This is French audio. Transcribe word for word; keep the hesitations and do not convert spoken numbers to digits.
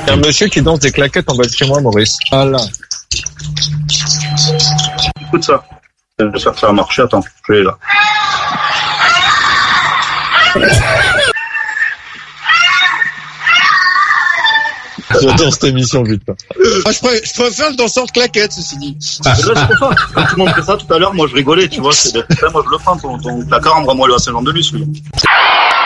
Il y a un monsieur qui danse des claquettes en bas de chez moi, Maurice. Voilà. Écoute ça. J'espère que ça va marcher. Attends, je vais là. J'adore cette émission, putain. Moi, je, pré- je préfère le danseur de claquettes, ceci dit. Là, c'est pour ça. Quand tu m'as montré ça tout à l'heure, moi je rigolais, tu vois. C'est de... Là, moi je le prends, ton, ton placard, envoie-moi le à Saint-Jean-de-Luz, lui.